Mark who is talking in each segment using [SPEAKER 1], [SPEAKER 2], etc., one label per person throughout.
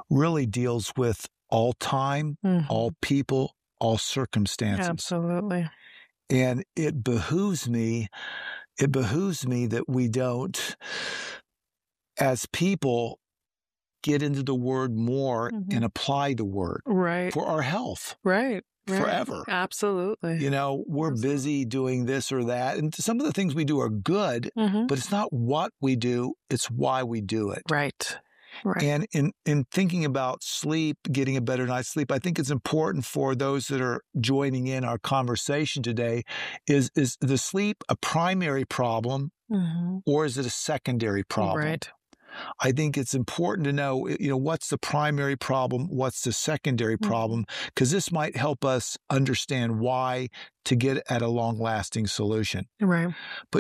[SPEAKER 1] really deals with all time, all people, all circumstances.
[SPEAKER 2] Absolutely.
[SPEAKER 1] And it behooves me that we don't, as people, get into the Word more and apply the Word for our health.
[SPEAKER 2] Right.
[SPEAKER 1] Forever.
[SPEAKER 2] Absolutely.
[SPEAKER 1] You know, we're busy doing this or that. And some of the things we do are good, but it's not what we do, it's why we do it.
[SPEAKER 2] Right.
[SPEAKER 1] And in thinking about sleep, getting a better night's sleep, I think it's important for those that are joining in our conversation today, is the sleep a primary problem or is it a secondary problem?
[SPEAKER 2] Right.
[SPEAKER 1] I think it's important to know, what's the primary problem, what's the secondary problem, because this might help us understand why to get at a long-lasting solution.
[SPEAKER 2] Right.
[SPEAKER 1] But,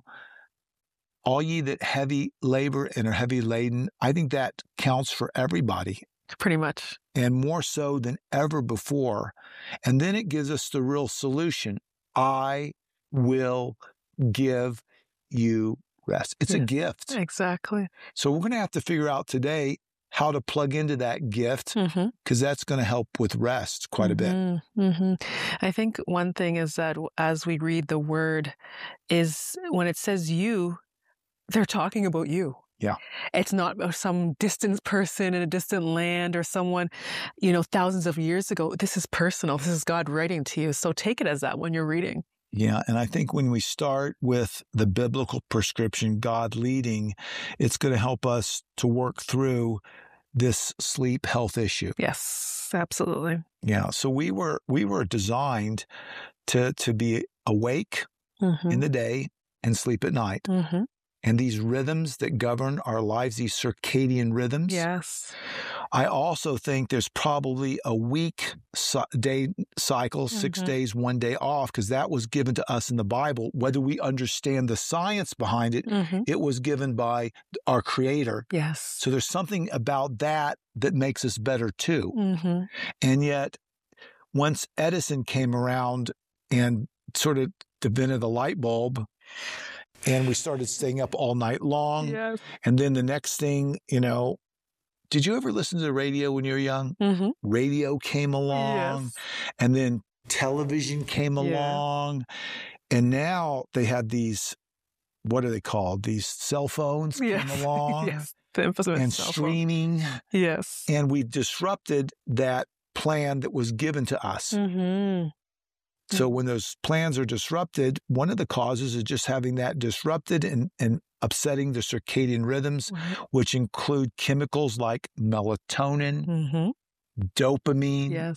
[SPEAKER 1] all ye that heavy labor and are heavy laden, I think that counts for everybody.
[SPEAKER 2] Pretty much.
[SPEAKER 1] And more so than ever before. And then it gives us the real solution. I will give you rest. It's a gift.
[SPEAKER 2] Exactly.
[SPEAKER 1] So we're going to have to figure out today how to plug into that gift, because that's going to help with rest quite a bit.
[SPEAKER 2] I think one thing is that as we read the Word, is when it says you, they're talking about you.
[SPEAKER 1] Yeah.
[SPEAKER 2] It's not some distant person in a distant land or someone, thousands of years ago. This is personal. This is God writing to you. So take it as that when you're reading.
[SPEAKER 1] Yeah, and I think when we start with the biblical prescription, God leading, it's going to help us to work through this sleep health issue.
[SPEAKER 2] Yes, absolutely.
[SPEAKER 1] Yeah, so we were designed to be awake in the day and sleep at night. And these rhythms that govern our lives, these circadian rhythms.
[SPEAKER 2] Yes.
[SPEAKER 1] I also think there's probably a week day cycle, 6 days, 1 day off, because that was given to us in the Bible. Whether we understand the science behind it, it was given by our Creator.
[SPEAKER 2] Yes.
[SPEAKER 1] So there's something about that makes us better too. And yet, once Edison came around and sort of invented the light bulb, and we started staying up all night long.
[SPEAKER 2] Yes.
[SPEAKER 1] And then the next thing, did you ever listen to the radio when you were young? Radio came along, and then television came along. And now they had these, what are they called? These cell phones came along. And streaming.
[SPEAKER 2] Yes.
[SPEAKER 1] And we disrupted that plan that was given to us. So when those plans are disrupted, one of the causes is just having that disrupted and upsetting the circadian rhythms, which include chemicals like melatonin, dopamine,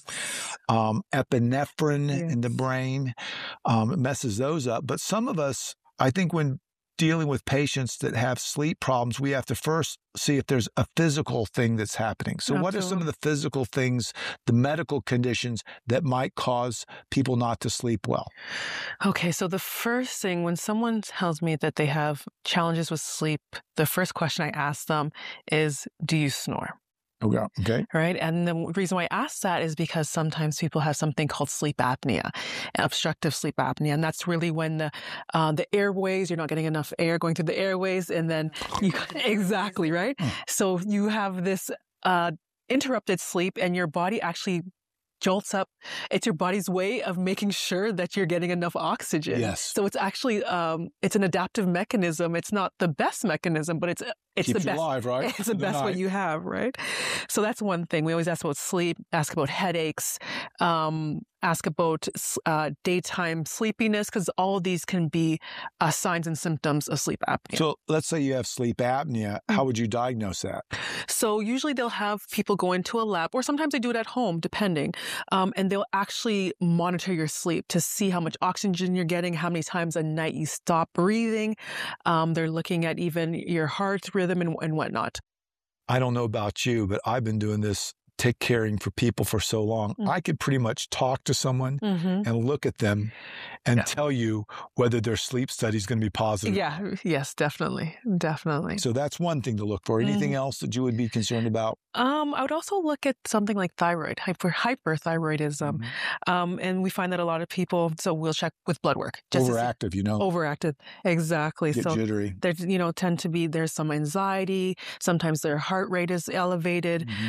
[SPEAKER 1] epinephrine in the brain. It messes those up. But some of us, I think when dealing with patients that have sleep problems, we have to first see if there's a physical thing that's happening. So what are some of the physical things, the medical conditions that might cause people not to sleep well?
[SPEAKER 2] Okay, so the first thing, when someone tells me that they have challenges with sleep, the first question I ask them is, do you snore?
[SPEAKER 1] Okay.
[SPEAKER 2] Right. And the reason why I ask that is because sometimes people have something called sleep apnea, obstructive sleep apnea. And that's really when the airways, you're not getting enough air going through the airways. And then exactly, right? So you have this interrupted sleep and your body actually jolts up. It's your body's way of making sure that you're getting enough oxygen.
[SPEAKER 1] Yes.
[SPEAKER 2] So it's actually, it's an adaptive mechanism. It's not the best mechanism, but it's
[SPEAKER 1] Keeps
[SPEAKER 2] the best.
[SPEAKER 1] you alive, right?
[SPEAKER 2] It's the best way you have, right? So that's one thing. We always ask about sleep, ask about headaches, ask about daytime sleepiness, because all of these can be signs and symptoms of sleep apnea.
[SPEAKER 1] So let's say you have sleep apnea. How would you diagnose that?
[SPEAKER 2] So usually they'll have people go into a lab, or sometimes they do it at home, depending, and they'll actually monitor your sleep to see how much oxygen you're getting, how many times a night you stop breathing. They're looking at even your heart rhythm and whatnot.
[SPEAKER 1] I don't know about you, but I've been doing this caring for people for so long. I could pretty much talk to someone and look at them and tell you whether their sleep study is going to be positive.
[SPEAKER 2] Yeah. Yes, definitely. Definitely.
[SPEAKER 1] So that's one thing to look for. Anything else that you would be concerned about?
[SPEAKER 2] I would also look at something like thyroid, hyperthyroidism. And we find that a lot of people, so we'll check with blood work.
[SPEAKER 1] Overactive,
[SPEAKER 2] Overactive. Exactly.
[SPEAKER 1] Get jittery.
[SPEAKER 2] There's, there's some anxiety. Sometimes their heart rate is elevated.